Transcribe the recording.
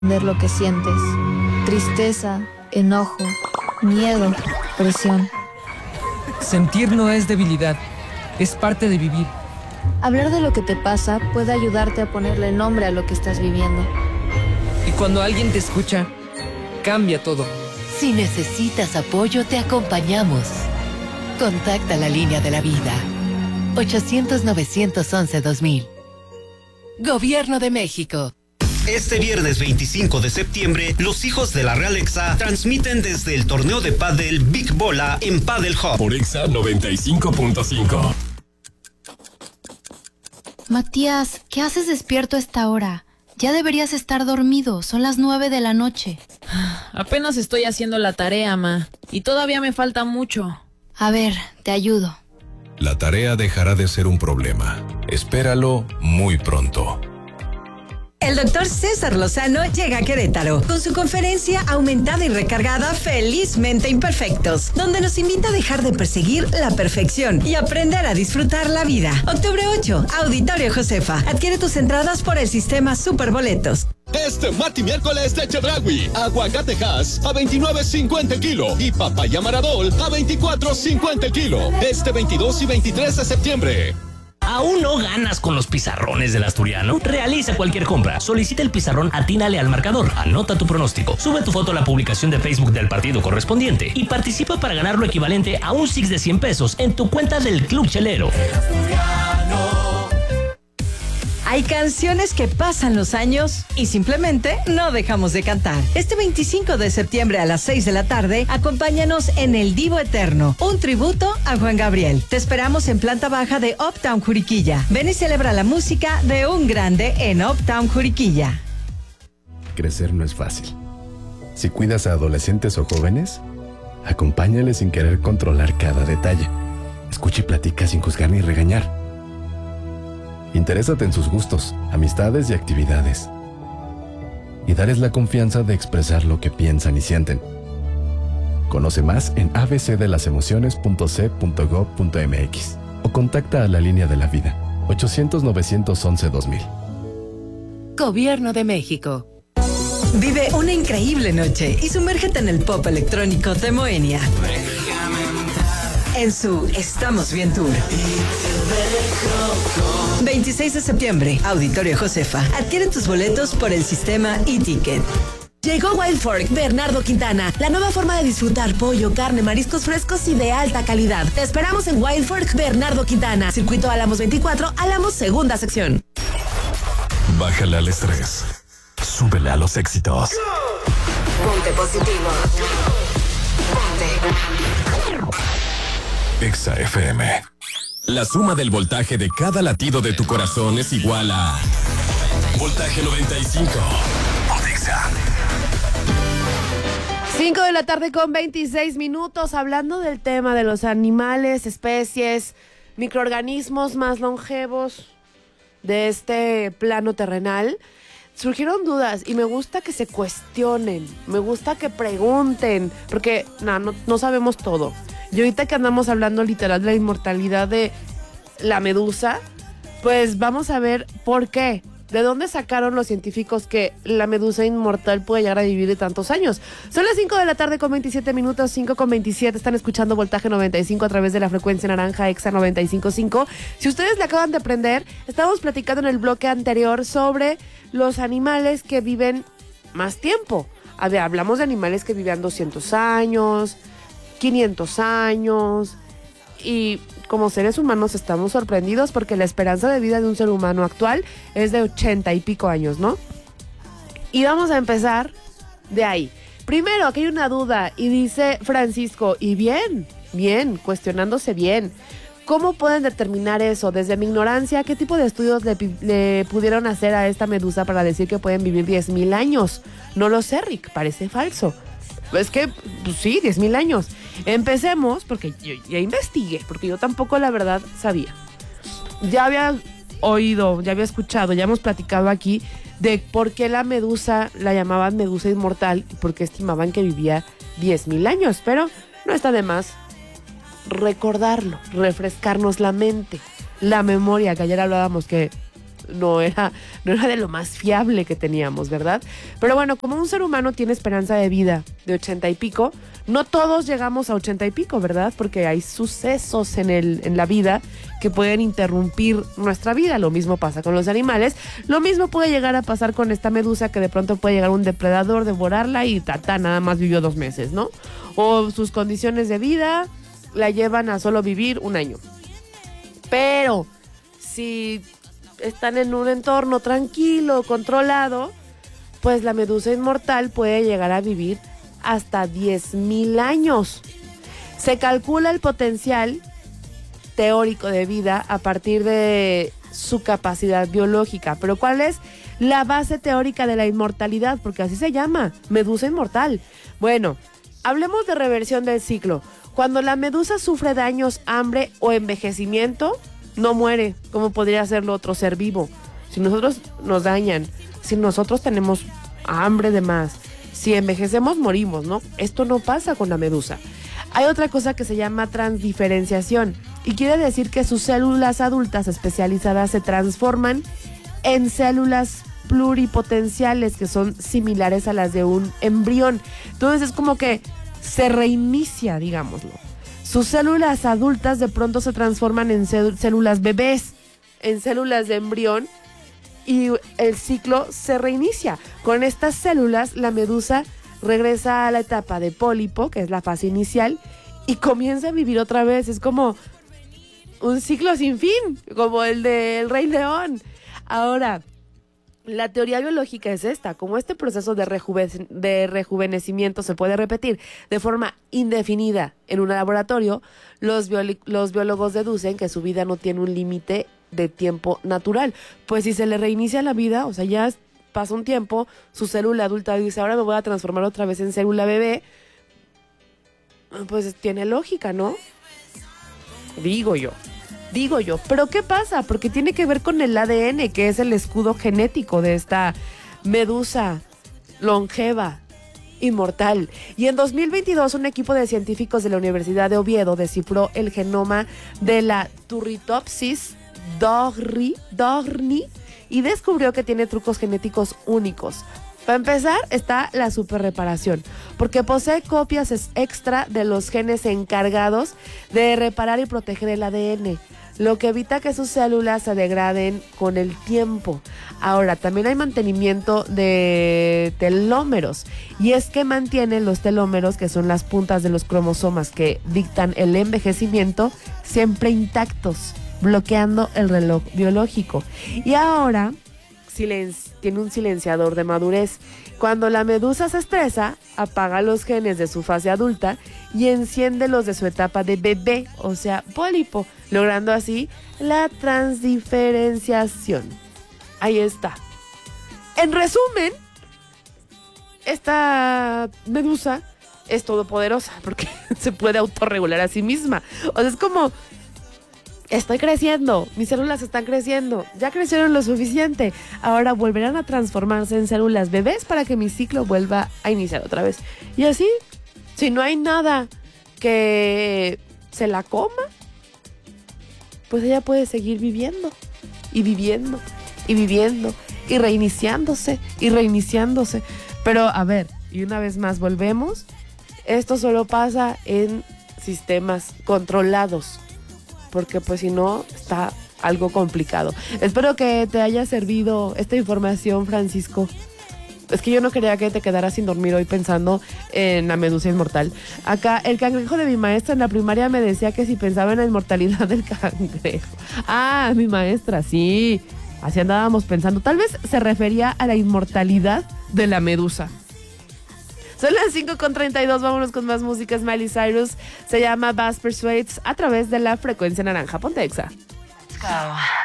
Entender lo que sientes. Tristeza, enojo, miedo, presión. Sentir no es debilidad, es parte de vivir. Hablar de lo que te pasa puede ayudarte a ponerle nombre a lo que estás viviendo. Y cuando alguien te escucha, cambia todo. Si necesitas apoyo, te acompañamos. Contacta la línea de la vida. 800-911-2000. Gobierno de México. Este viernes 25 de septiembre, los hijos de la Real Exa transmiten desde el torneo de pádel Big Bola en Padel Hub. Por Exa 95.5. Matías, ¿qué haces despierto a esta hora? Ya deberías estar dormido, son las 9 de la noche. Apenas estoy haciendo la tarea, ma, y todavía me falta mucho. A ver, te ayudo. La tarea dejará de ser un problema. Espéralo muy pronto. El doctor César Lozano llega a Querétaro con su conferencia aumentada y recargada Felizmente Imperfectos, donde nos invita a dejar de perseguir la perfección y aprender a disfrutar la vida. Octubre 8, Auditorio Josefa. Adquiere tus entradas por el sistema Superboletos. Este martes y miércoles de Chedraui, aguacate Hass a $29.50 el kilo y papaya Maradol a $24.50 el kilo. Este 22 y 23 de septiembre. ¿Aún no ganas con los pizarrones del Asturiano? Realiza cualquier compra. Solicita el pizarrón Atínale al Marcador. Anota tu pronóstico. Sube tu foto a la publicación de Facebook del partido correspondiente y participa para ganar lo equivalente a un Six de 100 pesos en tu cuenta del Club Chelero. Hay canciones que pasan los años y simplemente no dejamos de cantar. Este 25 de septiembre a las 6 de la tarde, acompáñanos en El Divo Eterno, un tributo a Juan Gabriel. Te esperamos en planta baja de Uptown Juriquilla. Ven y celebra la música de un grande en Uptown Juriquilla. Crecer no es fácil. Si cuidas a adolescentes o jóvenes, acompáñales sin querer controlar cada detalle. Escucha y platica sin juzgar ni regañar. Interésate en sus gustos, amistades y actividades. Y darles la confianza de expresar lo que piensan y sienten. Conoce más en abcdelasemociones.c.gov.mx o contacta a la línea de la vida 800-911-2000. Gobierno de México. Vive una increíble noche y sumérgete en el pop electrónico de Moenia. En su Estamos Bien Tour. 26 de septiembre, Auditorio Josefa. Adquiere tus boletos por el sistema e-ticket. Llegó Wild Fork Bernardo Quintana, la nueva forma de disfrutar pollo, carne, mariscos frescos y de alta calidad. Te esperamos en Wild Fork Bernardo Quintana, Circuito Álamos 24, Álamos segunda sección. Bájale al estrés. Súbele a los éxitos. Ponte positivo. Ponte. Exa FM. La suma del voltaje de cada latido de tu corazón es igual a voltaje 95. Exa. 5 de la tarde con 26 minutos, hablando del tema de los animales, especies, microorganismos más longevos de este plano terrenal. Surgieron dudas y me gusta que se cuestionen, me gusta que pregunten, porque no sabemos todo. Y ahorita que andamos hablando literal de la inmortalidad de la medusa, pues vamos a ver por qué. ¿De dónde sacaron los científicos que la medusa inmortal puede llegar a vivir de tantos años? Son las 5 de la tarde con 27 minutos, 5 con 27. Están escuchando Voltaje 95 a través de la frecuencia naranja Exa 95.5. Si ustedes le acaban de prender, estábamos platicando en el bloque anterior sobre los animales que viven más tiempo. Hablamos de animales que vivían 200 años, 500 años, y como seres humanos estamos sorprendidos porque la esperanza de vida de un ser humano actual es de 80 y pico años, ¿no? Y vamos a empezar de ahí. Primero, aquí hay una duda y dice Francisco, y bien, cuestionándose bien. ¿Cómo pueden determinar eso? Desde mi ignorancia, ¿qué tipo de estudios le pudieron hacer a esta medusa para decir que pueden vivir 10,000 años? No lo sé, Rick, parece falso. Es que, pues sí, 10,000 años. Empecemos, porque yo ya investigué, porque yo tampoco la verdad sabía. Ya había oído, ya había escuchado, ya hemos platicado aquí de por qué la medusa la llamaban medusa inmortal y por qué estimaban que vivía 10,000 años. Pero no está de más recordarlo, refrescarnos la mente, la memoria, que ayer hablábamos que no era de lo más fiable que teníamos, ¿verdad? Pero bueno, como un ser humano tiene esperanza de vida de 80 y pico, no todos llegamos a 80 y pico, ¿verdad? Porque hay sucesos en la vida que pueden interrumpir nuestra vida. Lo mismo pasa con los animales. Lo mismo puede llegar a pasar con esta medusa, que de pronto puede llegar un depredador, devorarla y nada más vivió 2 meses, ¿no? O sus condiciones de vida la llevan a solo vivir 1 año. Pero si están en un entorno tranquilo, controlado, pues la medusa inmortal puede llegar a vivir hasta 10,000 años. Se calcula el potencial teórico de vida a partir de su capacidad biológica. Pero ¿cuál es la base teórica de la inmortalidad? Porque así se llama, medusa inmortal. Bueno, hablemos de reversión del ciclo. Cuando la medusa sufre daños, hambre o envejecimiento, no muere, como podría hacerlo otro ser vivo. Si nosotros nos dañan, si nosotros tenemos hambre de más, si envejecemos, morimos, ¿no? Esto no pasa con la medusa. Hay otra cosa que se llama transdiferenciación, y quiere decir que sus células adultas especializadas se transforman en células pluripotenciales que son similares a las de un embrión. Entonces es como que se reinicia, digámoslo. Sus células adultas de pronto se transforman en células bebés, en células de embrión, y el ciclo se reinicia. Con estas células, la medusa regresa a la etapa de pólipo, que es la fase inicial, y comienza a vivir otra vez. Es como un ciclo sin fin, como el del Rey León. Ahora, la teoría biológica es esta: como este proceso de rejuvenecimiento se puede repetir de forma indefinida en un laboratorio, los biólogos deducen que su vida no tiene un límite de tiempo natural. Pues si se le reinicia la vida, o sea, ya pasa un tiempo, su célula adulta dice, ahora me voy a transformar otra vez en célula bebé, pues tiene lógica, ¿no? Digo yo. ¿Pero qué pasa? Porque tiene que ver con el ADN, que es el escudo genético de esta medusa longeva, inmortal. Y en 2022 un equipo de científicos de la Universidad de Oviedo descifró el genoma de la Turritopsis dohrni y descubrió que tiene trucos genéticos únicos. Para empezar está la superreparación, porque posee copias extra de los genes encargados de reparar y proteger el ADN, lo que evita que sus células se degraden con el tiempo. Ahora, también hay mantenimiento de telómeros, y es que mantiene los telómeros, que son las puntas de los cromosomas que dictan el envejecimiento, siempre intactos, bloqueando el reloj biológico. Y ahora tiene un silenciador de madurez. Cuando la medusa se estresa, apaga los genes de su fase adulta y enciende los de su etapa de bebé, o sea, pólipo, logrando así la transdiferenciación. Ahí está. En resumen, esta medusa es todopoderosa porque se puede autorregular a sí misma. O sea, es como: estoy creciendo, mis células están creciendo, ya crecieron lo suficiente, ahora volverán a transformarse en células bebés para que mi ciclo vuelva a iniciar otra vez. Y así, si no hay nada que se la coma, pues ella puede seguir viviendo, y viviendo, y viviendo, y reiniciándose, y reiniciándose. Pero a ver, y una vez más volvemos, esto solo pasa en sistemas controlados, porque pues si no, está algo complicado. Espero que te haya servido esta información, Francisco. Es que yo no quería que te quedaras sin dormir hoy pensando en la medusa inmortal. Acá, el cangrejo de mi maestra en la primaria me decía que si pensaba en la inmortalidad del cangrejo. Ah, mi maestra, sí. Así andábamos pensando. Tal vez se refería a la inmortalidad de la medusa. Son las 5:32, vámonos con más música. Es Miley Cyrus, se llama Bass Persuades a través de la frecuencia naranja. Ponte Exa.